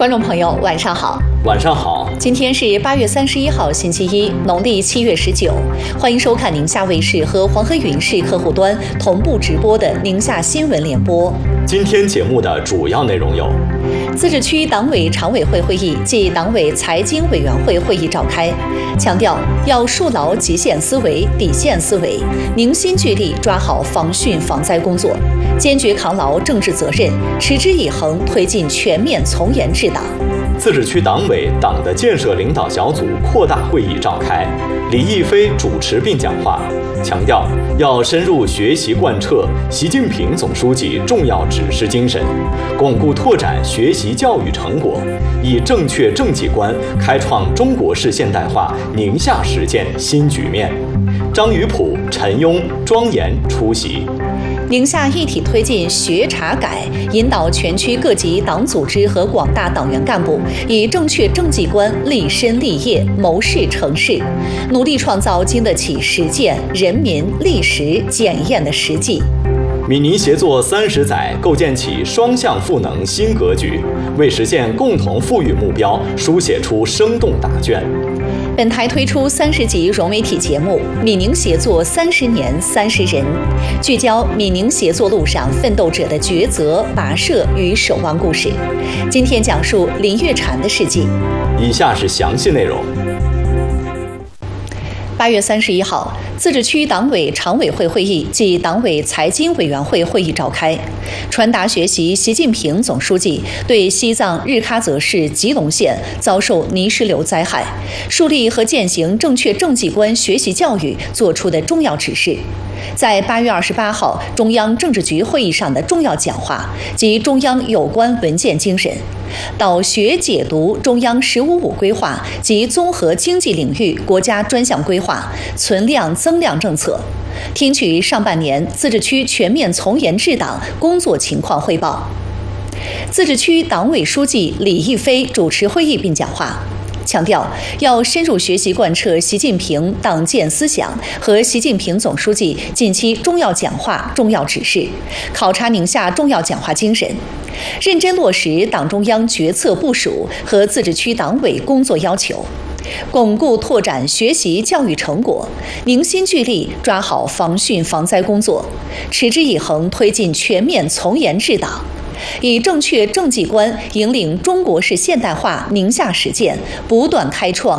观众朋友，晚上好。 晚上好。 今天是8月31号，星期一，农历7月19。欢迎收看宁夏卫视和黄河云视客户端同步直播的宁夏新闻联播。 今天节目的主要内容有： 自治区党委常委会会议暨党委财经委员会会议召开，强调要树牢极限思维、底线思维，凝心聚力抓好防汛防灾工作，坚决扛牢政治责任，持之以恒推进全面从严治党。 自治区党委党的建设领导小组扩大会议召开，李毅飞主持并讲话，强调要深入学习贯彻习近平总书记重要指示精神，巩固拓展学习教育成果，以正确政绩观开创中国式现代化宁夏实践新局面。张宇普、陈庸庄严出席。 宁夏一体推进学查改，引导全区各级党组织和广大党员干部以正确政绩观立身立业、谋事成事，努力创造经得起实践、人民、历史检验的实际。 闽宁协作30载，构建起双向赋能新格局，为实现共同富裕目标书写出生动答卷。 本台推出30集融媒体节目《闽宁协作30年30人》，聚焦闽宁协作路上奋斗者的抉择、跋涉与守望故事。今天讲述林月婵的事迹。 以下是详细内容。 8月31号，自治区党委常委会会议暨党委财经委员会会议召开，传达学习习近平总书记对西藏日喀则市吉隆县遭受泥石流灾害，树立和践行正确政绩观学习教育作出的重要指示。在8月28号中央政治局会议上的重要讲话及中央有关文件精神，导学解读中央“15+5”规划及综合经济领域国家专项规划存量增量政策，听取上半年自治区全面从严治党工作情况汇报。自治区党委书记李毅飞主持会议并讲话，强调要深入学习贯彻习近平党建思想和习近平总书记近期重要讲话、重要指示，考察宁夏重要讲话精神，认真落实党中央决策部署和自治区党委工作要求，巩固拓展学习教育成果，凝心聚力抓好防汛防灾工作，持之以恒推进全面从严治党，以正确政绩观引领中国式现代化宁夏实践不断开创